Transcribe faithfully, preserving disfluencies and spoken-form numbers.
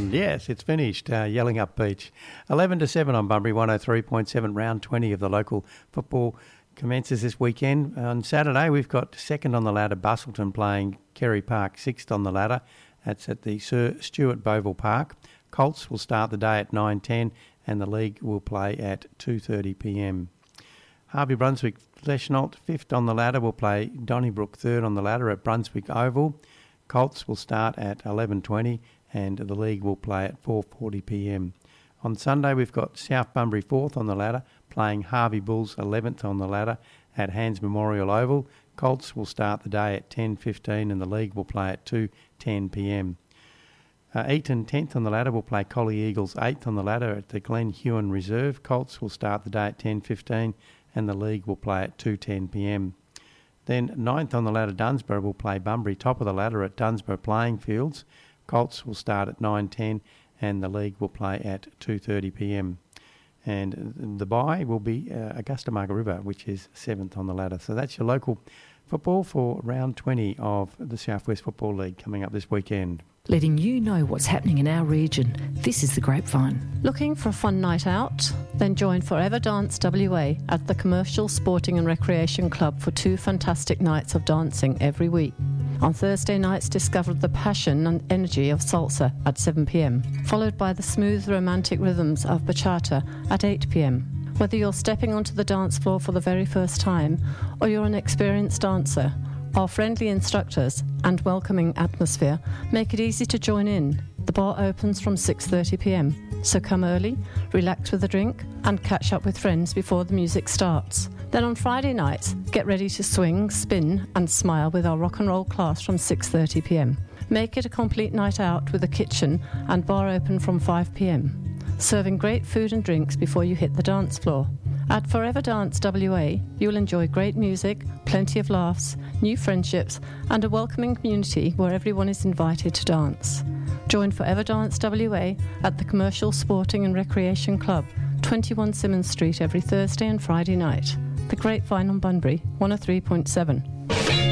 on. Yes, it's finished. Uh, Yelling Up Beach. eleven to seven on Bunbury, one oh three point seven. Round twenty of the local football commences this weekend. On Saturday, we've got second on the ladder, Bustleton playing Kerry Park, sixth on the ladder. That's at the Sir Stuart Boville Park. Colts will start the day at nine ten and the league will play at two thirty p m. Harvey Brunswick Fleshnault, fifth on the ladder, will play Donnybrook, third on the ladder at Brunswick Oval. Colts will start at eleven twenty and the league will play at four forty p m. On Sunday, we've got South Bunbury, fourth on the ladder, playing Harvey Bulls, eleventh on the ladder at Hands Memorial Oval. Colts will start the day at ten fifteen and the league will play at two ten p m. Uh, Eton, tenth on the ladder, will play Collie Eagles, eighth on the ladder at the Glen Huon Reserve. Colts will start the day at ten fifteen and the league will play at two ten p m. Then ninth on the ladder, Dunsborough will play Bunbury, top of the ladder at Dunsborough Playing Fields. Colts will start at nine ten and the league will play at two thirty p m. And the bye will be uh, Augusta Margaret River, which is seventh on the ladder. So that's your local football for round twenty of the South West Football League coming up this weekend. Letting you know what's happening in our region. This is The Grapevine. Looking for a fun night out? Then join Forever Dance W A at the Commercial Sporting and Recreation Club for two fantastic nights of dancing every week. On Thursday nights, discover the passion and energy of salsa at seven p m, followed by the smooth romantic rhythms of bachata at eight p m. Whether you're stepping onto the dance floor for the very first time or you're an experienced dancer, our friendly instructors and welcoming atmosphere make it easy to join in. The bar opens from six thirty p m, so come early, relax with a drink and catch up with friends before the music starts. Then on Friday nights, get ready to swing, spin and smile with our rock and roll class from six thirty p m. Make it a complete night out with a kitchen and bar open from five p m, serving great food and drinks before you hit the dance floor. At Forever Dance W A, you'll enjoy great music, plenty of laughs, new friendships and a welcoming community where everyone is invited to dance. Join Forever Dance W A at the Commercial Sporting and Recreation Club, twenty-one Simmons Street every Thursday and Friday night. The Grapevine on Bunbury, one oh three point seven.